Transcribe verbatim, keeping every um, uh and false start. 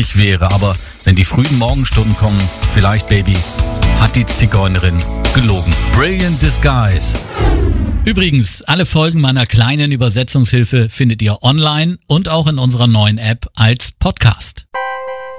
lustig wäre, aber wenn die frühen Morgenstunden kommen, vielleicht, Baby, hat die Zigeunerin gelogen. Brilliant Disguise. Übrigens, alle Folgen meiner kleinen Übersetzungshilfe findet ihr online und auch in unserer neuen App als Podcast.